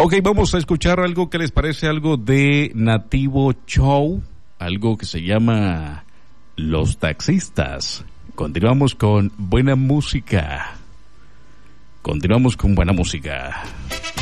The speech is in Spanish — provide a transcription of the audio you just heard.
Ok, vamos a escuchar algo que les parece, algo de Nativo Show, algo que se llama Los Taxistas. Continuamos con buena música.